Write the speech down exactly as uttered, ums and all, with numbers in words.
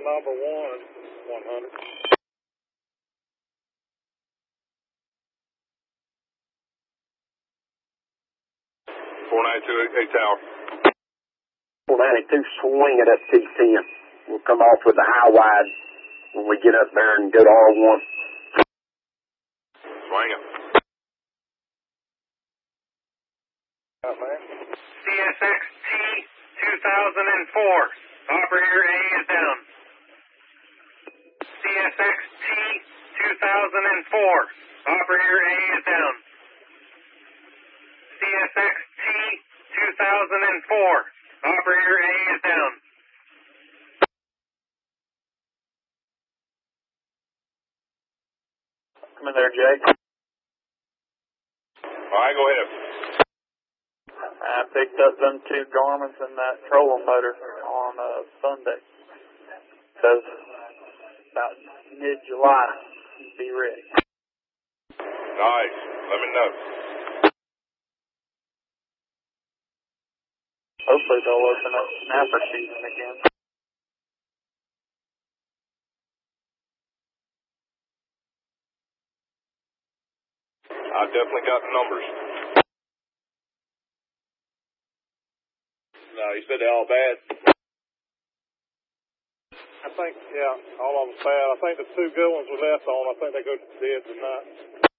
number one, one hundred. four ninety-two, eight tower. four ninety-two, swing it up T ten. We'll come off with the high wide when we get up there and go to R one. Swing it. Out, man. C S X T two thousand four. Operator A is down. C S X T two thousand four. Operator A is down. C S X T two thousand four. Operator A is down. Come in there, Jake. All right, go ahead. I picked up them two Garmins and that trolling motor on uh, Sunday. Says about mid-July, be ready. Nice. Let me know. Hopefully they'll open up snapper season again. I definitely got the numbers. No, you said they're all bad. I think, yeah, all of them bad. I think the two good ones were left on. I think they go to dead tonight.